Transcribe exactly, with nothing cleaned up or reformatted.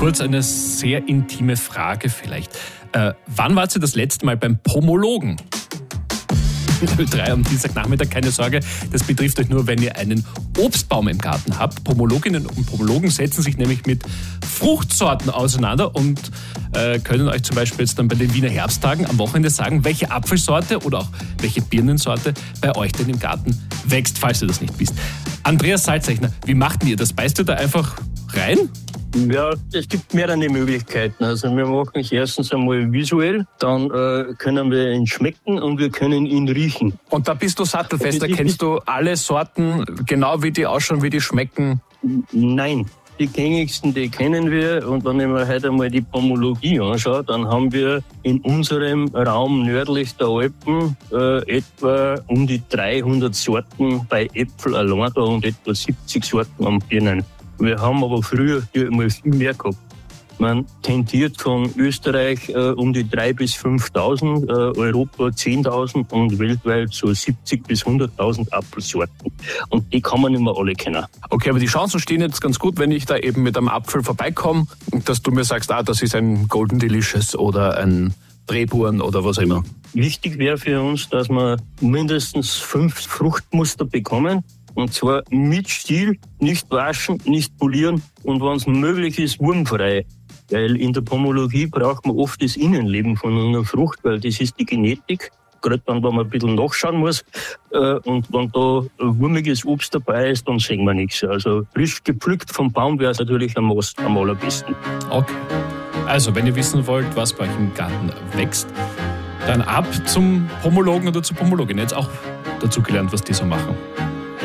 Kurz eine sehr intime Frage vielleicht. Äh, wann wart ihr das letzte Mal beim Pomologen? Ö drei am Dienstagnachmittag, keine Sorge, das betrifft euch nur, wenn ihr einen Obstbaum im Garten habt. Pomologinnen und Pomologen setzen sich nämlich mit Fruchtsorten auseinander und äh, können euch zum Beispiel jetzt dann bei den Wiener Herbsttagen am Wochenende sagen, welche Apfelsorte oder auch welche Birnensorte bei euch denn im Garten wächst, falls ihr das nicht wisst. Andreas Salzeichner, wie macht ihr das? Beißt ihr da einfach rein? Ja, es gibt mehrere Möglichkeiten. Also wir machen es erstens einmal visuell, dann äh, können wir ihn schmecken und wir können ihn riechen. Und da bist du sattelfest, da kennst du alle Sorten, genau wie die ausschauen, wie die schmecken? Nein, die gängigsten, die kennen wir. Und wenn ich mir heute einmal die Pomologie anschaue, dann haben wir in unserem Raum nördlich der Alpen äh, etwa um die dreihundert Sorten bei Äpfel allein da und etwa siebzig Sorten an Birnen. Wir haben aber früher mal viel mehr gehabt. Man tendiert von Österreich äh, um die drei bis fünftausend, äh, Europa zehntausend und weltweit so siebzig bis hunderttausend Apfelsorten. Und die kann man nicht mehr alle kennen. Okay, aber die Chancen stehen jetzt ganz gut, wenn ich da eben mit einem Apfel vorbeikomme, dass du mir sagst, ah, das ist ein Golden Delicious oder ein Drehburen oder was auch immer. Wichtig wäre für uns, dass wir mindestens fünf Fruchtmuster bekommen. Und zwar mit Stiel, nicht waschen, nicht polieren und wenn es möglich ist, wurmfrei. Weil in der Pomologie braucht man oft das Innenleben von einer Frucht, weil das ist die Genetik. Gerade dann, wenn man ein bisschen nachschauen muss. Und wenn da wurmiges Obst dabei ist, dann sehen wir nichts. Also frisch gepflückt vom Baum wäre es natürlich am, am allerbesten. Okay. Also, wenn ihr wissen wollt, was bei euch im Garten wächst, dann ab zum Pomologen oder zur Pomologin. Jetzt auch dazu gelernt, was die so machen.